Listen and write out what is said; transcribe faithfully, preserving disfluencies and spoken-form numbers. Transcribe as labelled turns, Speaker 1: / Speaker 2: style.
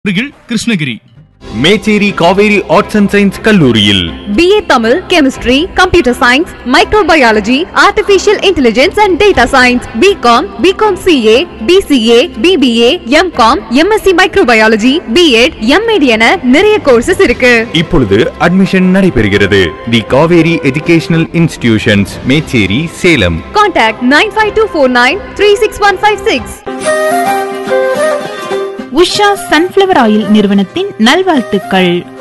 Speaker 1: Krishnagiri
Speaker 2: Mecheri Kaveri arts and science கல்லூரியில்
Speaker 3: B A Tamil, Chemistry, Computer Science, Microbiology, Artificial Intelligence and Data Science, B Com, B Com C A, B C A, B B A, M Com, M S c Microbiology, B Ed, M Ed என நிறைய courses இருக்கு.
Speaker 2: இப்பொழுது admission நடைபெறுகிறது. தி Kaveri educational institutions, Mecheri, Salem.
Speaker 3: Contact nine five two four nine three six one five six.
Speaker 4: Usha sunflower oil நிறுவனத்தின் நல்வாழ்த்துக்கள்.